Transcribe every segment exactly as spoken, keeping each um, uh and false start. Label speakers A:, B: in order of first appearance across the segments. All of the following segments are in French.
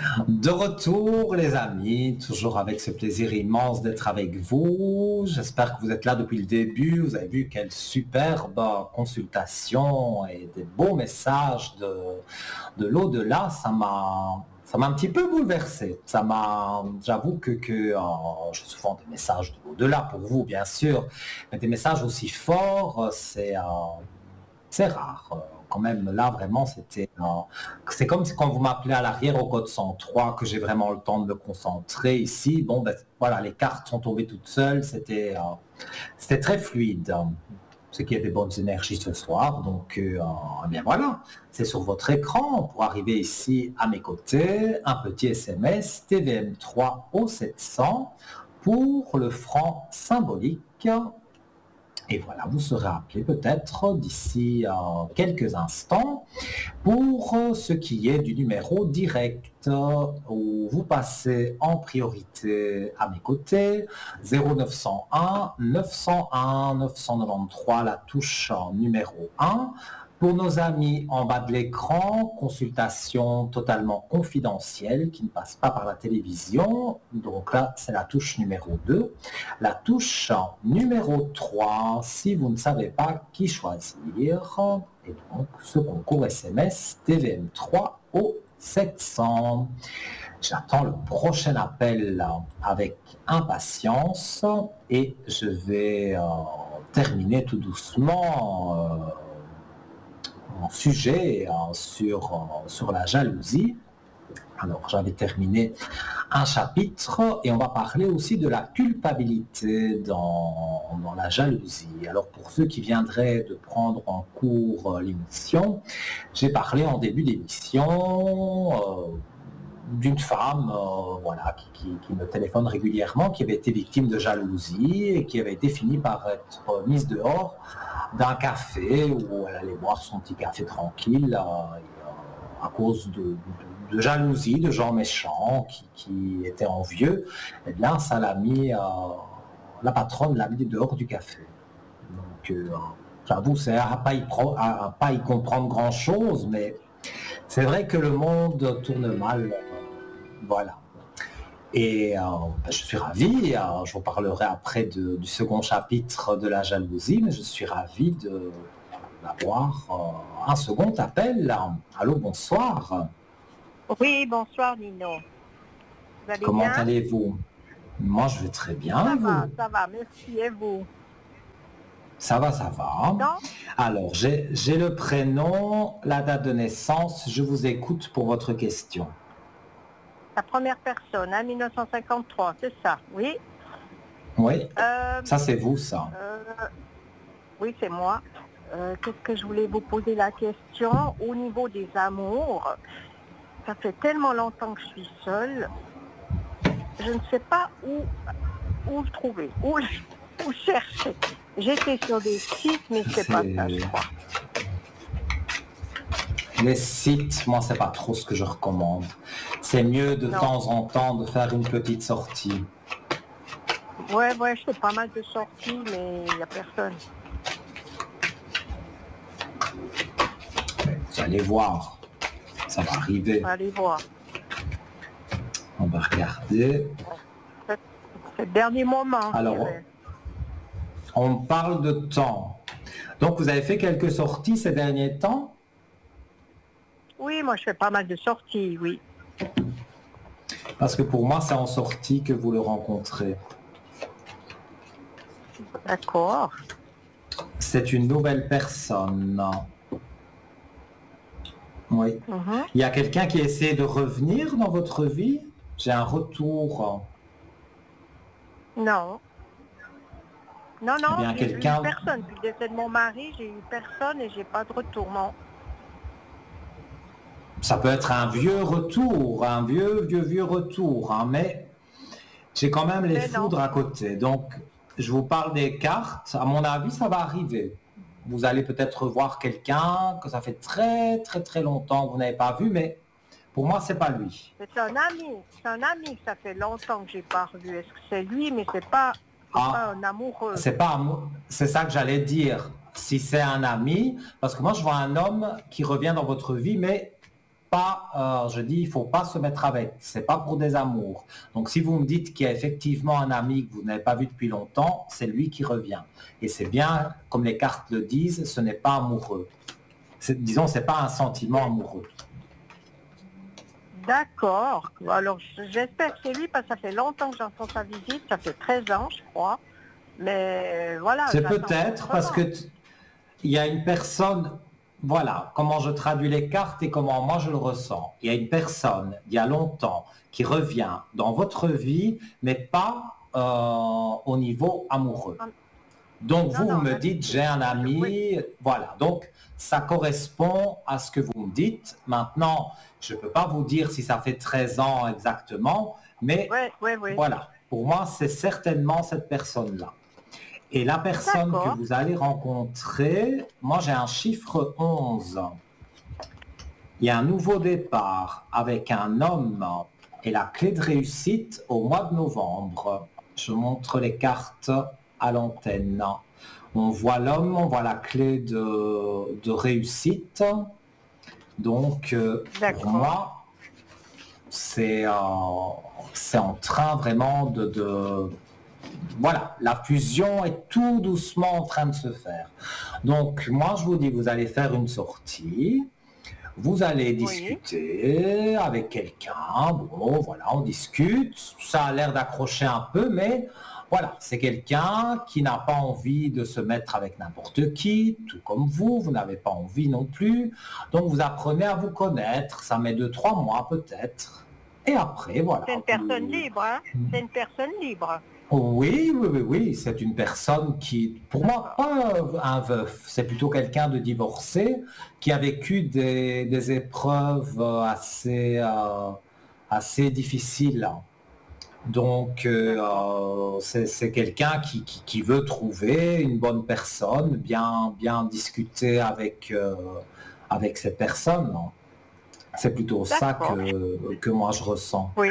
A: De retour, les amis, toujours avec ce plaisir immense d'être avec vous. J'espère que vous êtes là depuis le début. Vous avez vu quelle superbe consultation et des beaux messages de, de l'au-delà. Ça m'a, ça m'a un petit peu bouleversé. Ça m'a, j'avoue que, que oh, j'ai souvent des messages de l'au-delà pour vous, bien sûr, mais des messages aussi forts, c'est, euh, c'est rare. Quand même, là, vraiment, c'était... euh, c'est comme si quand vous m'appelez à l'arrière au code cent trois, que j'ai vraiment le temps de me concentrer. Ici, bon, ben, voilà, les cartes sont tombées toutes seules. C'était, euh, c'était très fluide. C'est qu'il y a des bonnes énergies ce soir. Donc, euh, eh bien voilà, c'est sur votre écran. Pour arriver ici à mes côtés, un petit S M S T V M trois au sept cents pour le franc symbolique. Et voilà, vous serez appelé peut-être d'ici euh, quelques instants pour euh, ce qui est du numéro direct euh, où vous passez en priorité à mes côtés zéro neuf cent un neuf cent un neuf cent quatre-vingt-treize, la touche euh, numéro un. Pour nos amis en bas de l'écran, consultation totalement confidentielle qui ne passe pas par la télévision. Donc là, c'est la touche numéro deux. La touche numéro trois, si vous ne savez pas qui choisir. Et donc, ce concours S M S T V M trois au sept cents. J'attends le prochain appel avec impatience et je vais euh, terminer tout doucement euh, mon sujet euh, sur, euh, sur la jalousie. Alors, j'avais terminé un chapitre et on va parler aussi de la culpabilité dans, dans la jalousie. Alors, pour ceux qui viendraient de prendre en cours euh, l'émission, j'ai parlé en début d'émission euh, d'une femme euh, voilà, qui, qui, qui me téléphone régulièrement, qui avait été victime de jalousie et qui avait été finie par être mise dehors d'un café où elle allait boire son petit café tranquille euh, euh, à cause de, de, de jalousie, de gens méchants qui, qui étaient envieux. Eh bien, ça l'a mis, euh, la patronne l'a mis dehors du café. Donc, euh, j'avoue, c'est à pas y, pro, à, à pas y comprendre grand-chose, mais c'est vrai que le monde tourne mal. Euh, voilà. Et euh, ben, je suis ravi, euh, je vous parlerai après de, du second chapitre de la jalousie, mais je suis ravi de, d'avoir euh, un second appel. Allô, bonsoir.
B: Oui, bonsoir Nino. Vous allez
A: Comment
B: bien?
A: allez-vous? Moi, je vais très bien.
B: Ça
A: vous?
B: va, ça va, merci. Et vous?
A: Ça va, ça va.
B: Non?
A: Alors, j'ai, j'ai le prénom, la date de naissance. Je vous écoute pour votre question.
B: La première personne, hein, mille neuf cent cinquante-trois, c'est ça, oui?
A: Oui,
B: euh,
A: ça c'est vous, ça.
B: Euh, oui, c'est moi. Euh, qu'est-ce que je voulais vous poser la question? Au niveau des amours, ça fait tellement longtemps que je suis seule, je ne sais pas où, où trouver, où, où chercher. J'étais sur des sites, mais c'est, c'est pas ça, je crois.
A: Les sites, moi, c'est pas trop ce que je recommande. C'est mieux de non. temps en temps de faire une petite sortie.
B: Ouais, ouais, je fais pas mal de sorties, mais il n'y a personne.
A: Vous allez voir, ça va arriver.
B: On va aller voir.
A: On va regarder.
B: C'est, c'est le dernier moment.
A: Alors, on parle de temps. Donc, vous avez fait quelques sorties ces derniers temps?
B: Oui, moi je fais pas mal de sorties, oui.
A: Parce que pour moi, c'est en sortie que vous le rencontrez.
B: D'accord.
A: C'est une nouvelle personne. Oui. Mm-hmm. Il y a quelqu'un qui essaie de revenir dans votre vie? J'ai un retour.
B: Non. Non, non,
A: eh bien,
B: j'ai
A: quelqu'un...
B: eu personne. Depuis le décès de mon mari, j'ai eu personne et j'ai pas de retour, non.
A: Ça peut être un vieux retour, un vieux, vieux, vieux retour, hein, mais j'ai quand même les mais foudres non. à côté. Donc, je vous parle des cartes. À mon avis, ça va arriver. Vous allez peut-être voir quelqu'un que ça fait très, très, très longtemps que vous n'avez pas vu, mais pour moi, c'est pas lui.
B: C'est un ami. C'est un ami que ça fait longtemps que j'ai pas revu. Est-ce que c'est lui, mais c'est pas, c'est ah, pas un amoureux.
A: C'est pas amoureux. C'est ça que j'allais dire. Si c'est un ami, parce que moi, je vois un homme qui revient dans votre vie, mais pas, euh, je dis, il faut pas se mettre avec. C'est pas pour des amours. Donc, si vous me dites qu'il y a effectivement un ami que vous n'avez pas vu depuis longtemps, c'est lui qui revient. Et c'est bien, comme les cartes le disent, ce n'est pas amoureux. C'est, disons, c'est pas un sentiment amoureux.
B: D'accord. Alors, j'espère que c'est lui, parce que ça fait longtemps que j'entends sa visite. Ça fait treize ans, je crois. Mais voilà.
A: C'est peut-être parce que t- il y a une personne, voilà, comment je traduis les cartes et comment moi je le ressens. Il y a une personne, il y a longtemps, qui revient dans votre vie, mais pas euh, au niveau amoureux. Donc
B: Non,
A: vous, vous
B: non,
A: me
B: pas du
A: dites,
B: tout.
A: j'ai un ami,
B: Oui.
A: voilà. Donc ça correspond à ce que vous me dites. Maintenant, je ne peux pas vous dire si ça fait treize ans exactement, mais
B: Oui, oui, oui.
A: voilà, pour moi, c'est certainement cette personne-là. Et la personne que
B: D'accord.
A: vous allez rencontrer, moi j'ai un chiffre onze. Il y a un nouveau départ avec un homme et la clé de réussite au mois de novembre. Je montre les cartes à l'antenne. On voit l'homme, on voit la clé de, de réussite. Donc euh, pour
B: D'accord.
A: moi, c'est euh, c'est en train vraiment de, de... Voilà, la fusion est tout doucement en train de se faire. Donc moi je vous dis, vous allez faire une sortie. Vous allez
B: Oui.
A: discuter avec quelqu'un, bon voilà, on discute, ça a l'air d'accrocher un peu, mais voilà, c'est quelqu'un qui n'a pas envie de se mettre avec n'importe qui, tout comme vous, vous n'avez pas envie non plus, donc vous apprenez à vous connaître, ça met deux, trois mois peut-être, et après voilà.
B: C'est une personne
A: vous-
B: libre, hein? C'est une personne libre.
A: Oui, oui, oui, oui, c'est une personne qui, pour moi, pas un veuf, c'est plutôt quelqu'un de divorcé qui a vécu des, des épreuves euh, assez, euh, assez difficiles. Donc, euh,
B: D'accord.
A: euh, c'est, c'est quelqu'un qui, qui, qui veut trouver une bonne personne, bien, bien discuter avec, euh, avec cette personne. C'est plutôt ça
B: D'accord.
A: que, que moi je ressens.
B: Oui.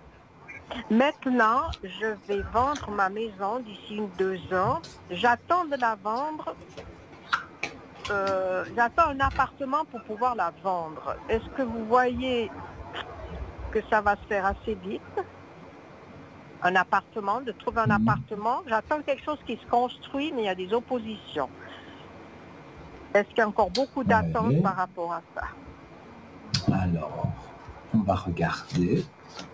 B: Maintenant, je vais vendre ma maison d'ici une deux ans. J'attends de la vendre. Euh, j'attends un appartement pour pouvoir la vendre. Est-ce que vous voyez que ça va se faire assez vite? Un appartement, de trouver un
A: Mhm.
B: appartement. J'attends quelque chose qui se construit, mais il y a des oppositions. Est-ce qu'il y a encore beaucoup d'attentes
A: Oui.
B: par rapport à ça?
A: Alors, on va regarder.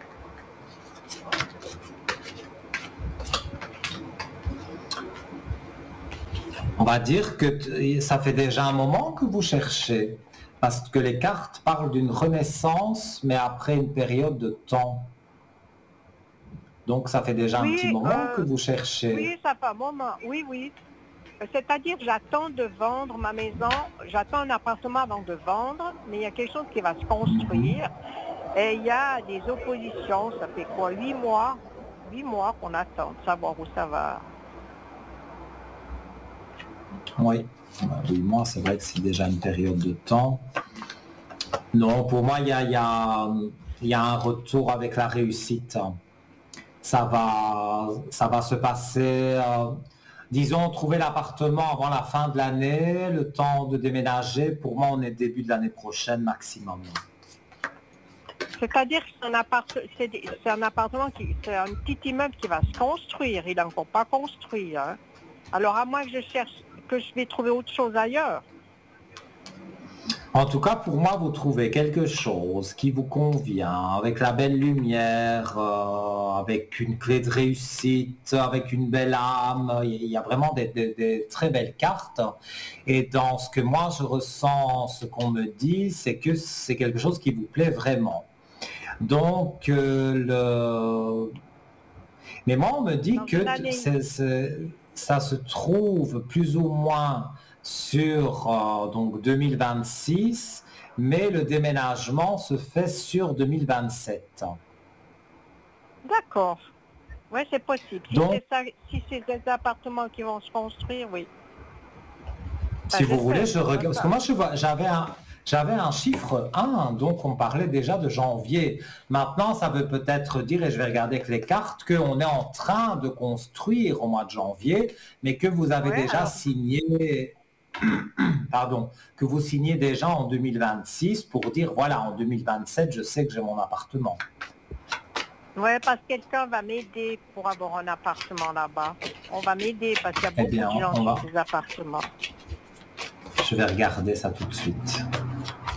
A: On va dire que t- ça fait déjà un moment que vous cherchez, parce que les cartes parlent d'une renaissance, mais après une période de temps. Donc ça fait déjà un petit
B: Oui,
A: moment que
B: euh,
A: vous cherchez.
B: oui, ça fait un moment. Oui, oui. C'est-à-dire, j'attends de vendre ma maison, j'attends un appartement avant de vendre, mais il y a quelque chose qui va se construire. Et il y a des oppositions, ça fait quoi, huit mois, huit mois qu'on attend de savoir où ça va.
A: Oui, oui, moi c'est vrai que c'est déjà une période de temps. Non, pour moi, il y a, il y a, il y a un retour avec la réussite. Ça va, ça va se passer, euh, disons, trouver l'appartement avant la fin de l'année, le temps de déménager. Pour moi, on est début de l'année prochaine maximum.
B: C'est-à-dire que c'est un, appart- c'est des- c'est un appartement, qui, c'est un petit immeuble qui va se construire, il n'est encore pas construit. Hein. Alors à moins que je cherche, que je vais trouver autre chose ailleurs.
A: En tout cas, pour moi, vous trouvez quelque chose qui vous convient, avec la belle lumière, euh, avec une clé de réussite, avec une belle âme. Il y a vraiment des, des- des très belles cartes. Et dans ce que moi je ressens, ce qu'on me dit, c'est que c'est quelque chose qui vous plaît vraiment. Donc, euh, le... mais moi, on me dit
B: Dans
A: que
B: une
A: t-
B: année.
A: c'est- c'est- ça se trouve plus ou moins sur euh, donc deux mille vingt-six, mais le déménagement se fait sur deux mille vingt-sept.
B: D'accord. Oui, c'est possible. Si
A: Donc,
B: c'est ça, si c'est des appartements qui vont se construire, oui.
A: si
B: Ben,
A: vous voulez, je
B: j'espère,
A: regarde. Parce
B: ça.
A: que moi, je vois- j'avais un, j'avais un chiffre un, donc on parlait déjà de janvier. Maintenant, ça veut peut-être dire, et je vais regarder avec les cartes, qu'on est en train de construire au mois de janvier, mais que vous avez
B: Ouais,
A: déjà
B: alors,
A: signé. pardon, que vous signez déjà en deux mille vingt-six pour dire, voilà, en deux mille vingt-sept, je sais que j'ai mon appartement.
B: Oui, parce que quelqu'un va m'aider pour avoir un appartement là-bas. On va m'aider parce qu'il y a
A: Eh
B: beaucoup
A: bien,
B: de gens
A: on
B: qui
A: va...
B: ont des appartements.
A: Je vais regarder ça tout de suite.